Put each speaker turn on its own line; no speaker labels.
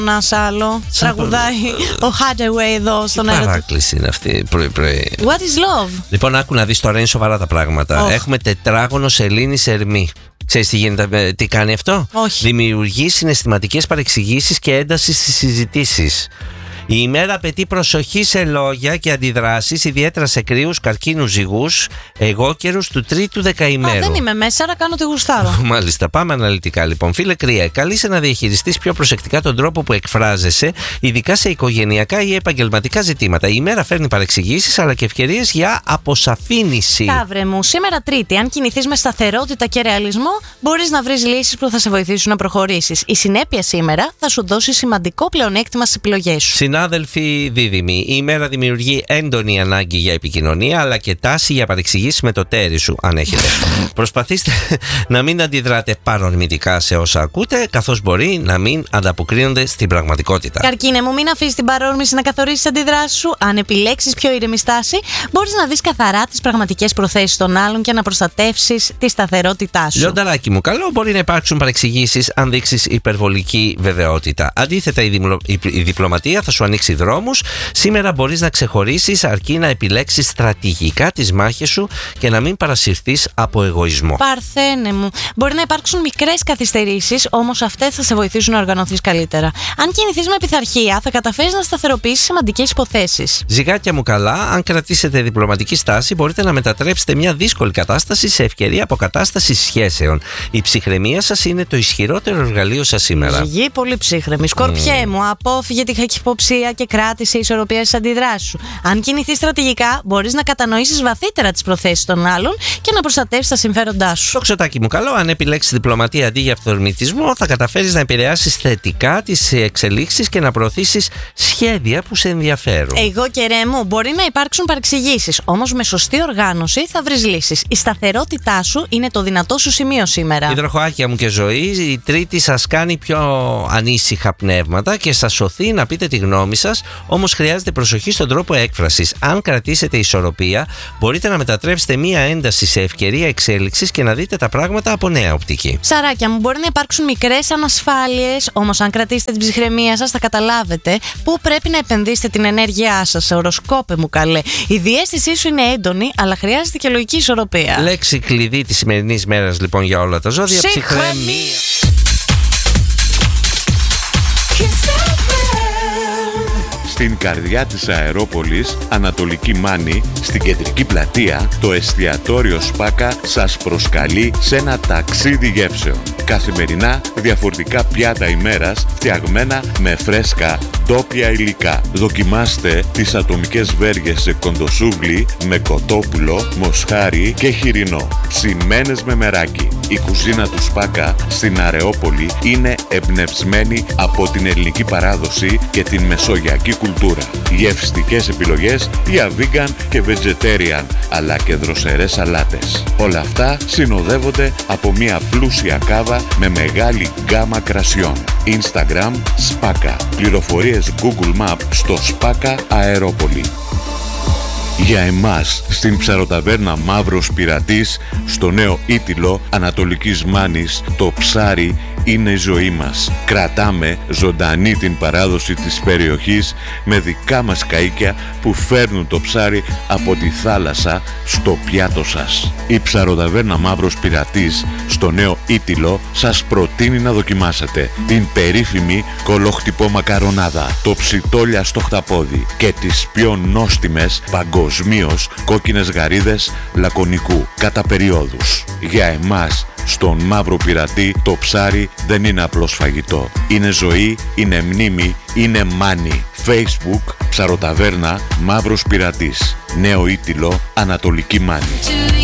Ένας άλλο τραγουδάει ο Hathaway εδώ στον αέρα.
Τι παράκληση είναι αυτή πρωί-πρωί.
What is love?
Λοιπόν, άκου να δεις, τώρα είναι σοβαρά τα πράγματα. Έχουμε τετράγωνο σελήνη Ερμή. Ξέρεις τι γίνεται, τι κάνει αυτό?
Όχι.
Δημιουργεί συναισθηματικές παρεξηγήσεις και ένταση στις συζητήσεις. Η ημέρα απαιτεί προσοχή σε λόγια και αντιδράσεις, ιδιαίτερα σε κρύους, καρκίνους ζυγούς, εγώκερους του τρίτου δεκαημέρου.
Δεν είμαι μέσα, άρα κάνω τη γουστάρω.
Μάλιστα, πάμε αναλυτικά λοιπόν. Φίλε Κρύε, καλείσαι να διαχειριστείς πιο προσεκτικά τον τρόπο που εκφράζεσαι, ειδικά σε οικογενειακά ή επαγγελματικά ζητήματα. Η ημέρα φέρνει παρεξηγήσεις αλλά και ευκαιρίες για αποσαφήνιση.
Ταύρε μου, σήμερα Τρίτη, αν κινηθείς με σταθερότητα και ρεαλισμό, μπορείς να βρεις λύσεις που θα σε βοηθήσουν να προχωρήσεις. Η συνέπεια σήμερα θα σου δώσει σημαντικό πλεονέκτημα στις επιλογές σου.
Συνάδελφοι δίδυμοι, η ημέρα δημιουργεί έντονη ανάγκη για επικοινωνία αλλά και τάση για παρεξηγήσεις με το τέρι σου, αν έχετε. Προσπαθήστε να μην αντιδράτε παρορμητικά σε όσα ακούτε, καθώς μπορεί να μην ανταποκρίνονται στην πραγματικότητα.
Καρκίνε μου, μην αφήσεις την παρόρμηση να καθορίσει τις αντιδράσεις σου. Αν επιλέξεις πιο ήρεμη στάση, μπορείς να δεις καθαρά τις πραγματικές προθέσεις των άλλων και να προστατεύσεις τη σταθερότητά σου.
Λιονταράκι μου, καλό μπορεί να υπάρξουν παρεξηγήσεις αν δείξεις υπερβολική βεβαιότητα. Αντίθετα, η διπλωματία θα σου ανοίξει δρόμους. Σήμερα μπορείς να ξεχωρίσεις αρκεί να επιλέξεις στρατηγικά τις μάχες σου και να μην παρασυρθείς από εγωισμό.
Παρθένε μου, μπορεί να υπάρξουν μικρές καθυστερήσεις, όμως αυτές θα σε βοηθήσουν να οργανωθείς καλύτερα. Αν κινηθείς με πειθαρχία, θα καταφέρεις να σταθεροποιήσεις σημαντικές υποθέσεις.
Ζυγάκια μου, καλά, αν κρατήσετε διπλωματική στάση, μπορείτε να μετατρέψετε μια δύσκολη κατάσταση σε ευκαιρία αποκατάστασης σχέσεων. Η ψυχραιμία σας είναι το ισχυρότερο εργαλείο σας σήμερα.
Ζυγή, πολύ ψύχρεμη. Σκορπιέ μου, απόφυγε τη χακυποψία και κράτησε ισορροπία στις αντιδράσεις σου. Αν κινηθείς στρατηγικά, μπορείς να κατανοήσεις βαθύτερα τις προθέσεις των άλλων και να προστατεύσεις τα συμφέροντά σου.
Τοξοτάκι μου, καλό, αν επιλέξεις διπλωματία αντί για αυθορμητισμό, θα καταφέρεις να επηρεάσεις θετικά τις εξελίξεις και να προωθήσεις σχέδια που σε ενδιαφέρουν.
Εγώ και ρε μου, μπορεί να υπάρξουν παρεξηγήσεις, όμως με σωστή οργάνωση θα βρεις λύσεις. Η σταθερότητά σου είναι το δυνατό σου σημείο σήμερα.
Υδροχοάκια μου και ζωή, η Τρίτη σας κάνει πιο ανήσυχα πνεύματα και σας σωθεί να πείτε τη γνώμη σας, όμως χρειάζεται προσοχή στον τρόπο έκφρασης. Αν κρατήσετε ισορροπία, μπορείτε να μετατρέψετε μία ένταση σε ευκαιρία εξέλιξης και να δείτε τα πράγματα από νέα οπτική.
Ψαράκια μου, μπορεί να υπάρξουν μικρές ανασφάλειες, όμως αν κρατήσετε την ψυχραιμία σας, θα καταλάβετε πού πρέπει να επενδύσετε την ενέργειά σας. Οροσκόπε μου, καλέ. Η διαίσθησή σου είναι έντονη, αλλά χρειάζεται και λογική ισορροπία.
Λέξη κλειδί της σημερινής μέρας λοιπόν για όλα τα ζώδια: ψυχραιμία.
Στην καρδιά της Αερόπολης, Ανατολική Μάνη, στην κεντρική πλατεία, το εστιατόριο Σπάκα σας προσκαλεί σε ένα ταξίδι γεύσεων. Καθημερινά διαφορετικά πιάτα ημέρας, φτιαγμένα με φρέσκα ντόπια υλικά. Δοκιμάστε τις ατομικές βέργες σε κοντοσούβλι με κοτόπουλο, μοσχάρι και χοιρινό. Ψημένες με μεράκι. Η κουζίνα του Σπάκα στην Αρεόπολη είναι εμπνευσμένη από την ελληνική παράδοση και την μεσογειακή κουλτούρα. Γευστικές επιλογές για vegan και vegetarian, αλλά και δροσερές σαλάτες. Όλα αυτά συνοδεύονται από μια πλούσια κάβα με μεγάλη γκάμα κρασιών. Instagram Σπάκα. Πληροφορίες Google Map στο Σπάκα Αερόπολη. Για εμάς, στην ψαροταβέρνα Μαύρος Πειρατής, στο νέο Ήτυλο Ανατολικής Μάνης, το ψάρι είναι η ζωή μας. Κρατάμε ζωντανή την παράδοση της περιοχής με δικά μας καΐκια που φέρνουν το ψάρι από τη θάλασσα στο πιάτο σας. Η ψαροταβέρνα Μαύρος Πειρατής, στο νέο Ήτυλο, σας προτείνει να δοκιμάσετε την περίφημη κολοχτυπό μακαρονάδα, το ψιτόλια στο χταπόδι και τις πιο νόστιμες παγκοσμίως κόκκινες γαρίδες λακωνικού κατά περιόδους. Για εμάς, στον Μαύρο Πειρατή, το ψάρι δεν είναι απλώς φαγητό. Είναι ζωή, είναι μνήμη, είναι μάνι. Facebook, ψαροταβέρνα Μαύρος Πειρατής. Νέο Ήτυλο, Ανατολική Μάνη.